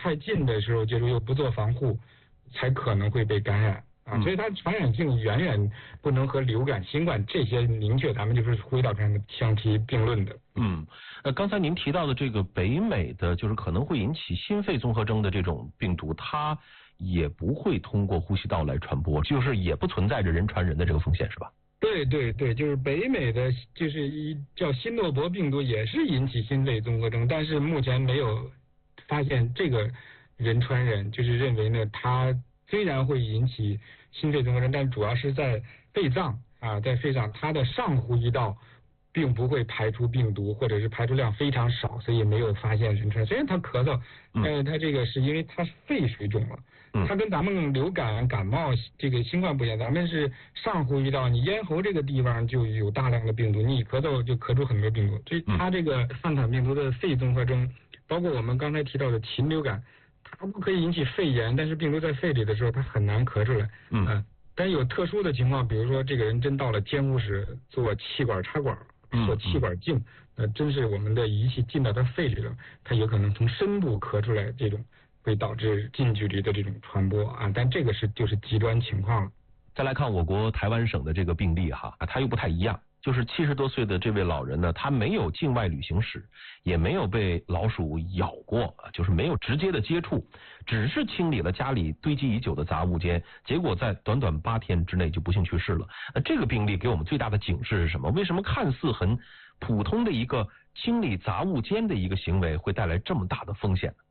太近的时候接触又不做防护，才可能会被感染啊。所以它传染性远远不能和流感、新冠这些明确咱们就是呼吸道传染相提并论的。 刚才您提到的这个北美的就是可能会引起心肺综合征的这种病毒，它也不会通过呼吸道来传播，就是也不存在着人传人的这个风险，是吧？ 对对对，就是北美的就是叫新诺伯病毒也是引起心肺综合征，但是目前没有发现这个人传人，就是认为呢，它虽然会引起心肺综合征，但主要是在肺脏啊，在肺脏它的上呼吸道并不会排出病毒，或者是排出量非常少，所以没有发现人传。虽然他咳嗽，但是他这个是因为他肺水肿了。它跟咱们流感、感冒这个新冠不一样，咱们是上呼吸道，你咽喉这个地方就有大量的病毒，你一咳嗽就咳出很多病毒。所以它这个汉坦病毒的肺综合征，包括我们刚才提到的禽流感，它不可以引起肺炎，但是病毒在肺里的时候，它很难咳出来。但有特殊的情况，比如说这个人真到了监护室做气管插管，做气管镜，真是我们的仪器进到他肺里了，他有可能从深部咳出来，这种会导致近距离的这种传播啊，但这个就是极端情况了。 再来看我国台湾省的这个病例哈，它又不太一样，就是70多岁的这位老人呢，他没有境外旅行史，也没有被老鼠咬过，就是没有直接的接触，只是清理了家里堆积已久的杂物间，结果在短短8天之内就不幸去世了。这个病例给我们最大的警示是什么？为什么看似很普通的一个清理杂物间的一个行为会带来这么大的风险呢？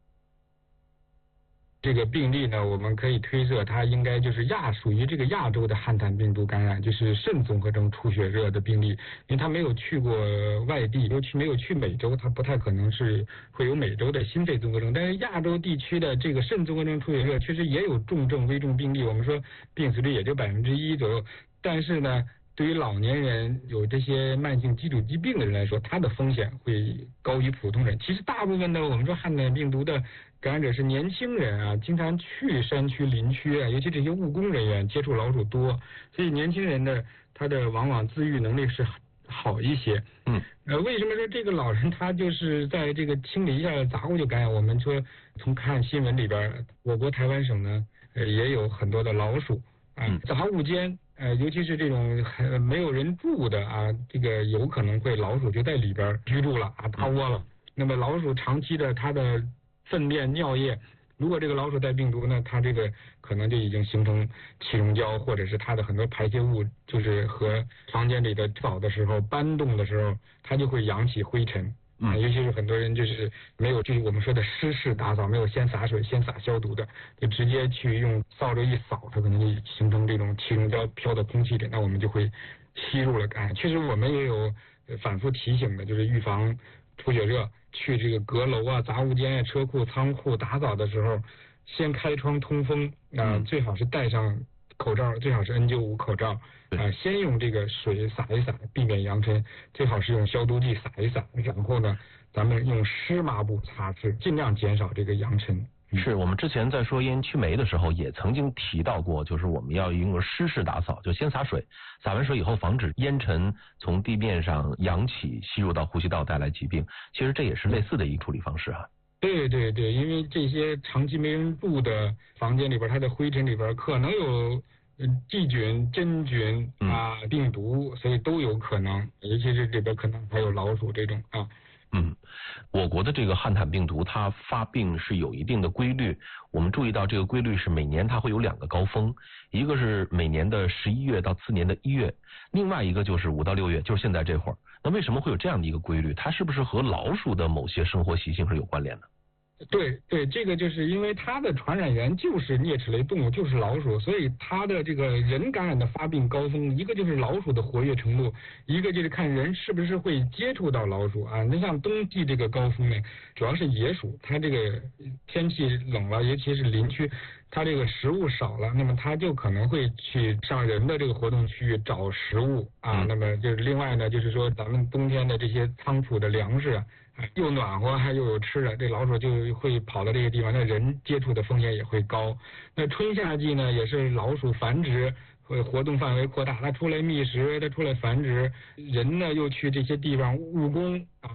这个病例呢，我们可以推测它应该就是属于这个亚洲的汉坦病毒感染，就是肾综合征出血热的病例，因为他没有去过外地，没有去美洲，他不太可能是会有美洲的心肺综合征。但是亚洲地区的这个肾综合征出血热确实也有重症、危重病例，我们说病死率也就1%左右，但是呢，对于老年人有这些慢性基础疾病的人来说，它的风险会高于普通人。其实大部分的我们说汉坦病毒的感染者是年轻人啊，经常去山区、林区啊，尤其这些务工人员接触老鼠多，所以年轻人的他的往往自愈能力是好一些。为什么说这个老人他就是在这个清理一下杂物就感染？我们说从看新闻里边，我国台湾省呢也有很多的老鼠啊，杂物间。尤其是这种没有人住的啊，这个有可能会老鼠就在里边居住了啊，大窝了。那么老鼠长期的它的粪便、尿液，如果这个老鼠带病毒呢，它这个可能就已经形成气溶胶，或者是它的很多排泄物，就是和房间里的扫的时候、搬动的时候，它就会扬起灰尘。尤其是很多人就是没有就是我们说的湿式打扫，没有先洒水先洒消毒的，就直接去用扫帚一扫，它可能就形成这种气溶胶飘到空气里，那我们就会吸入了感染。确实我们也有反复提醒的，就是预防出血热，去这个阁楼啊、杂物间啊、车库、仓库打扫的时候，先开窗通风最好是戴上口罩，最好是 N95 口罩先用这个水洒一洒，避免扬尘，最好是用消毒剂洒一洒，然后呢，咱们用湿抹布擦拭，尽量减少这个扬尘。 是我们之前在说烟驱霉的时候也曾经提到过，就是我们要用湿式打扫，就先洒水，洒完水以后防止烟尘从地面上扬起吸入到呼吸道带来疾病。其实这也是类似的一个处理方式啊。 对对对，因为这些长期没人住的房间里边，它的灰尘里边可能有细菌、真菌病毒，所以都有可能，尤其是里边可能还有老鼠这种啊。 我国的这个汉坦病毒它发病是有一定的规律，我们注意到这个规律是每年它会有2个高峰，一个是每年的11月到次年的1月，另外一个就是5到6月，就是现在这会儿。那为什么会有这样的一个规律？它是不是和老鼠的某些生活习性是有关联的？ 对对，这个就是因为它的传染源就是啮齿类动物，就是老鼠，所以它的这个人感染的发病高峰，一个就是老鼠的活跃程度，一个就是看人是不是会接触到老鼠啊。那像冬季这个高峰呢，主要是野鼠，它这个天气冷了，尤其是林区，它这个食物少了，那么它就可能会去上人的这个活动区域找食物啊。那么就是另外呢，就是说咱们冬天的这些仓储的粮食又暖和还又有吃的，这老鼠就会跑到这个地方，那人接触的风险也会高。那春夏季呢，也是老鼠繁殖活动范围扩大，它出来觅食，它出来繁殖，人呢又去这些地方务工